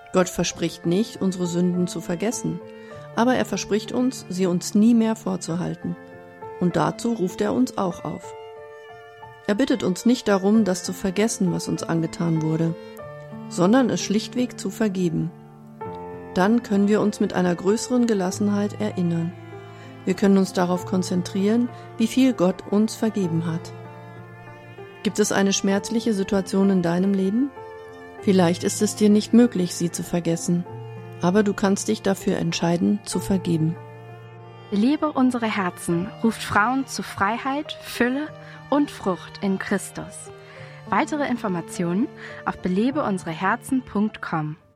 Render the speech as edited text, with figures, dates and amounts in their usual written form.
Gott verspricht nicht, unsere Sünden zu vergessen, aber er verspricht uns, sie uns nie mehr vorzuhalten. Und dazu ruft er uns auch auf. Er bittet uns nicht darum, das zu vergessen, was uns angetan wurde, sondern es schlichtweg zu vergeben. Dann können wir uns mit einer größeren Gelassenheit erinnern. Wir können uns darauf konzentrieren, wie viel Gott uns vergeben hat. Gibt es eine schmerzliche Situation in deinem Leben? Vielleicht ist es dir nicht möglich, sie zu vergessen, aber du kannst dich dafür entscheiden, zu vergeben. Belebe unsere Herzen ruft Frauen zu Freiheit, Fülle und Frucht in Christus. Weitere Informationen auf belebeunsereherzen.com.